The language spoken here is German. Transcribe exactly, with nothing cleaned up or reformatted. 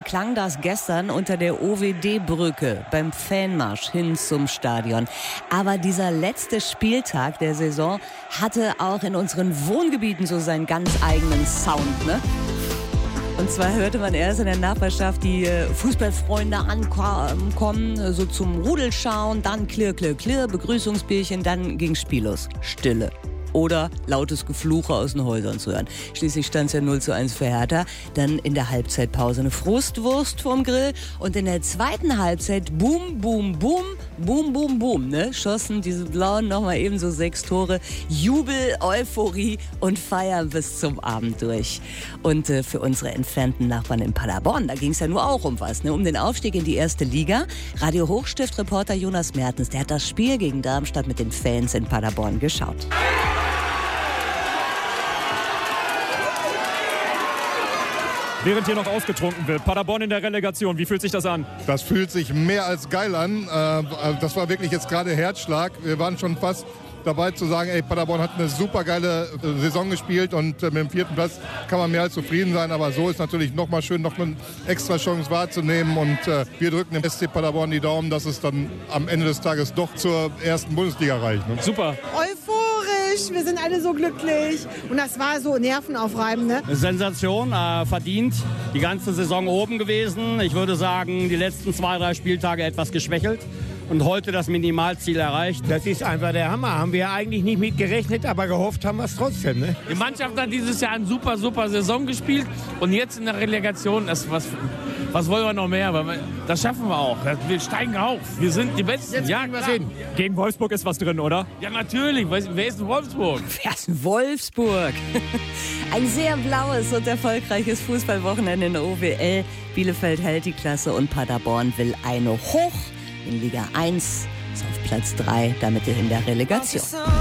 klang das gestern unter der O W D-Brücke beim Fanmarsch hin zum Stadion. Aber dieser letzte Spieltag der Saison hatte auch in unseren Wohngebieten so seinen ganz eigenen Sound, ne? Und zwar hörte man erst in der Nachbarschaft die Fußballfreunde ankommen, so zum Rudelschauen, dann klirr, klirr, klirr, Begrüßungsbierchen, dann ging Spiel los. Stille. Oder lautes Gefluche aus den Häusern zu hören. Schließlich stand es ja null zu eins für Hertha. Dann in der Halbzeitpause eine Frustwurst vom Grill. Und in der zweiten Halbzeit boom, boom, boom, boom, boom, boom. Ne? Schossen diese Blauen nochmal ebenso sechs Tore. Jubel, Euphorie und Feiern bis zum Abend durch. Und äh, für unsere entfernten Nachbarn in Paderborn, da ging es ja nur auch um was. Ne? Um den Aufstieg in die erste Liga. Radio Hochstift-Reporter Jonas Mertens, der hat das Spiel gegen Darmstadt mit den Fans in Paderborn geschaut. Während hier noch ausgetrunken wird. Paderborn in der Relegation. Wie fühlt sich das an? Das fühlt sich mehr als geil an. Das war wirklich jetzt gerade Herzschlag. Wir waren schon fast dabei zu sagen, ey, Paderborn hat eine super geile Saison gespielt und mit dem vierten Platz kann man mehr als zufrieden sein. Aber so ist natürlich noch mal schön, noch eine extra Chance wahrzunehmen. Und wir drücken dem S C Paderborn die Daumen, dass es dann am Ende des Tages doch zur ersten Bundesliga reicht. Ne? Super. Euphorisch, wir sind alle so glücklich. Und das war so nervenaufreibend. Ne? Sensation, äh, verdient. Die ganze Saison oben gewesen. Ich würde sagen, die letzten zwei, drei Spieltage etwas geschwächelt. Und heute das Minimalziel erreicht. Das ist einfach der Hammer. Haben wir eigentlich nicht mit gerechnet, aber gehofft haben wir es trotzdem. Ne? Die Mannschaft hat dieses Jahr eine super, super Saison gespielt. Und jetzt in der Relegation, das, was, was wollen wir noch mehr? Das schaffen wir auch. Wir steigen auf. Wir sind die Besten. Jetzt ja, was hin. Gegen Wolfsburg ist was drin, oder? Ja, natürlich. Wer ist in Wolfsburg? Wer ist in Wolfsburg? Ein sehr blaues und erfolgreiches Fußballwochenende in der O W L. Bielefeld hält die Klasse und Paderborn will eine hoch. In Liga eins ist auf Platz drei, damit in der Relegation.